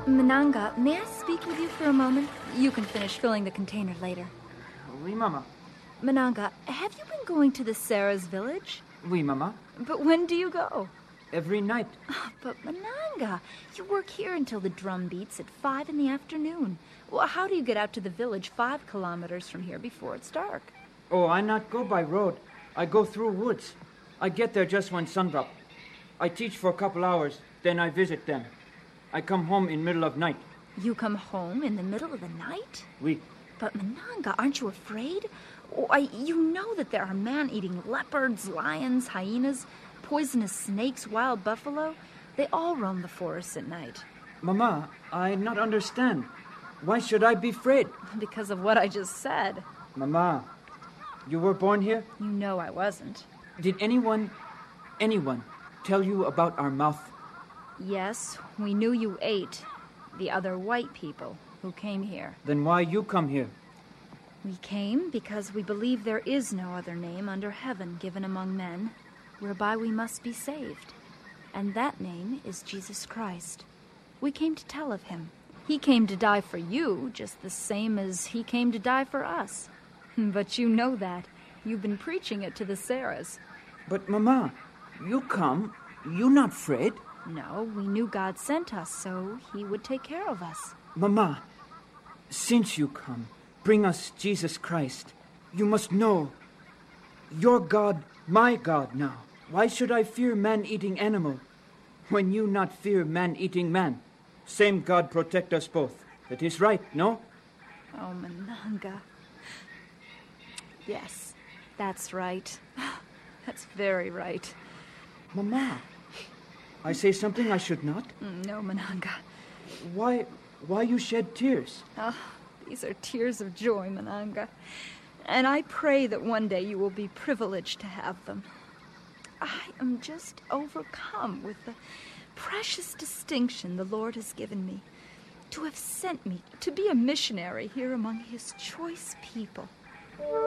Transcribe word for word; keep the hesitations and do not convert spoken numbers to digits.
Mananga, may I speak with you for a moment? You can finish filling the container later. Oui, Mama. Mananga, have you been going to the Sarah's village? Oui, Mama. But when do you go? Every night. Oh, but Mananga, you work here until the drum beats at five in the afternoon. Well, how do you get out to the village five kilometers from here before it's dark? Oh, I not go by road. I go through woods. I get there just when sundrop. I teach for a couple hours, then I visit them. I come home in middle of night. You come home in the middle of the night? Oui. But Mananga, aren't you afraid? Why, you know that there are man-eating leopards, lions, hyenas, poisonous snakes, wild buffalo. They all roam the forests at night. Mama, I not understand. Why should I be afraid? Because of what I just said. Mama, you were born here? You know I wasn't. Did anyone, anyone, tell you about our mouth? Yes, we knew you ate the other white people who came here. Then why you come here? We came because we believe there is no other name under heaven given among men, whereby we must be saved. And that name is Jesus Christ. We came to tell of him. He came to die for you, just the same as he came to die for us. But you know that. You've been preaching it to the Sarahs. But, Mama, you come, you not afraid? No, we knew God sent us, so he would take care of us. Mama, since you come, bring us Jesus Christ. You must know, your God, my God now. Why should I fear man-eating animal, when you not fear man-eating man? Same God protect us both. That is right, no? Oh, Mananga. Yes, that's right. That's very right. Mama, I say something I should not? No, Mananga. Why, why you shed tears? Oh, these are tears of joy, Mananga. And I pray that one day you will be privileged to have them. I am just overcome with the precious distinction the Lord has given me, to have sent me to be a missionary here among his choice people.